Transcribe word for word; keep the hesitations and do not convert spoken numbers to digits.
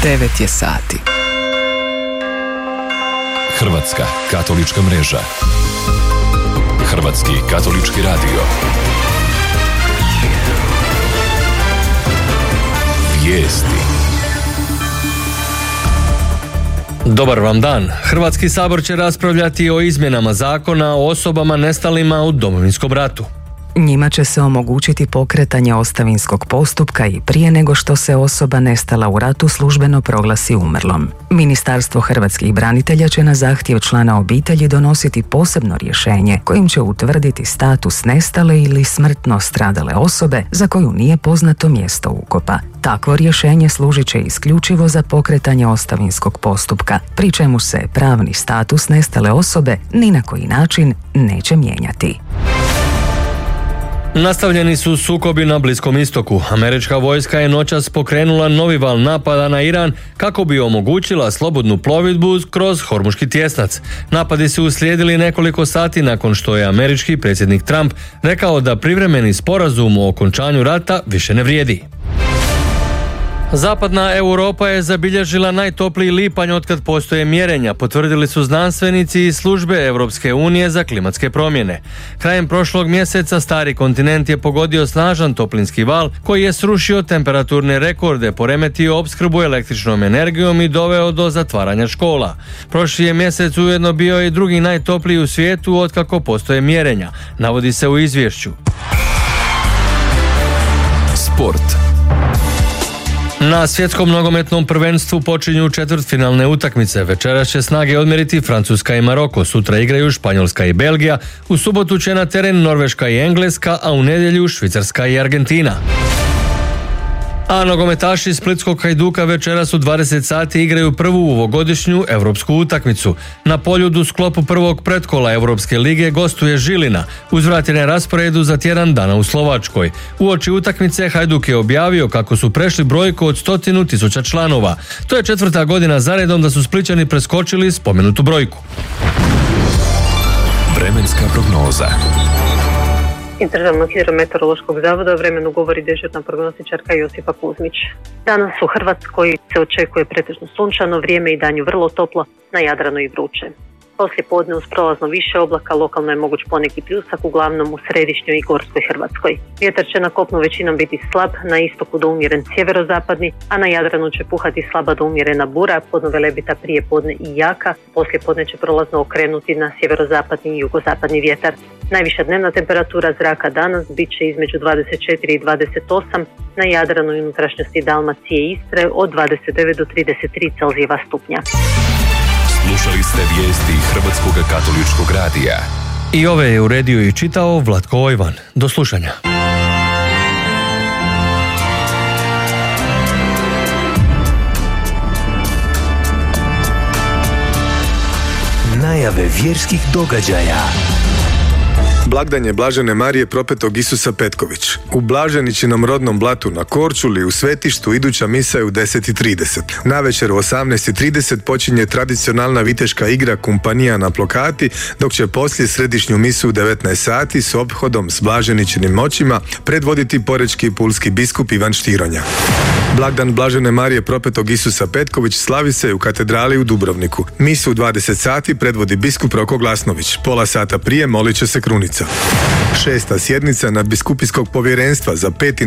devet je sati. Hrvatska katolička mreža. Hrvatski katolički radio. Vijesti. Dobar vam dan. Hrvatski sabor će raspravljati o izmjenama zakona o osobama nestalima u Domovinskom ratu. Njima će se omogućiti pokretanje ostavinskog postupka i prije nego što se osoba nestala u ratu službeno proglasi umrlom. Ministarstvo hrvatskih branitelja će na zahtjev člana obitelji donositi posebno rješenje kojim će utvrditi status nestale ili smrtno stradale osobe za koju nije poznato mjesto ukopa. Takvo rješenje služit će isključivo za pokretanje ostavinskog postupka, pri čemu se pravni status nestale osobe ni na koji način neće mijenjati. Nastavljeni su sukobi na Bliskom istoku. Američka vojska je noćas pokrenula novi val napada na Iran kako bi omogućila slobodnu plovidbu kroz Hormuški tjesnac. Napadi su uslijedili nekoliko sati nakon što je američki predsjednik Trump rekao da privremeni sporazum o okončanju rata više ne vrijedi. Zapadna Europa je zabilježila najtopliji lipanj otkad postoje mjerenja, potvrdili su znanstvenici iz službe Europske unije za klimatske promjene. Krajem prošlog mjeseca stari kontinent je pogodio snažan toplinski val koji je srušio temperaturne rekorde, poremetio opskrbu električnom energijom i doveo do zatvaranja škola. Prošli je mjesec ujedno bio i drugi najtopliji u svijetu otkako postoje mjerenja, navodi se u izvješću. Sport. Na svjetskom nogometnom prvenstvu počinju četvrtfinalne utakmice. Večeras će snage odmjeriti Francuska i Maroko, sutra igraju Španjolska i Belgija, u subotu će na teren Norveška i Engleska, a u nedjelju Švicarska i Argentina. A nogometaši Splitskog Hajduka večeras u dvadeset sati igraju prvu ovogodišnju europsku utakmicu. Na Poljudu u sklopu prvog pretkola Europske lige gostuje Žilina, uzvraćen je rasporedu za tjedan dana u Slovačkoj. Uoči utakmice Hajduk je objavio kako su prešli brojku od stotinu tisuća članova. To je četvrta godina zaredom da su Splićani preskočili spomenutu brojku. Vremenska prognoza. Iz Državnog hidrometeorološkog zavoda o vremenu govori dežurna prognostičarka Josipa Kuzmić. Danas u Hrvatskoj se očekuje pretežno sunčano vrijeme i danju vrlo toplo, na Jadranu i vruće. Poslije podne uz prolazno više oblaka lokalno je moguć poneki pljusak, uglavnom u središnjoj i gorskoj Hrvatskoj. Vjetar će na kopnu većinom biti slab, na istoku do umjeren sjeverozapadni, a na Jadranu će puhati slaba do umjerena bura, podno velebita prije podne i jaka, poslije podne će prolazno okrenuti na sjeverozapadni i jugozapadni vjetar. Najviša dnevna temperatura zraka danas bit će između dvadeset četiri i dvadeset osam, na Jadranu i unutrašnjosti Dalmacije i Istre od dvadeset devet do trideset tri Celzijeva stupnja. Slušali ste vijesti Hrvatskog katoličkog radija. I ove je uredio i čitao Vlatko Ojvan. Do slušanja. Najave vjerskih događaja. Blagdanje Blažene Marije propetog Isusa Petković. U Blaženičinom rodnom Blatu na Korčuli u svetištu iduća misa je u deset i trideset. Navečer u osamnaest i trideset počinje tradicionalna viteška igra Kumpanija na plokati, dok će poslije središnju misu u devetnaest sati s ophodom s Blaženičinim moćima predvoditi porečki i pulski biskup Ivan Štironja. Blagdan Blažene Marije propetog Isusa Petković slavi se u katedrali u Dubrovniku. Misu u dvadeset sati predvodi biskup Roko Glasnović. Pola sata prije molit će se krunica. Šesta sjednica nadbiskupijskog povjerenstva za peti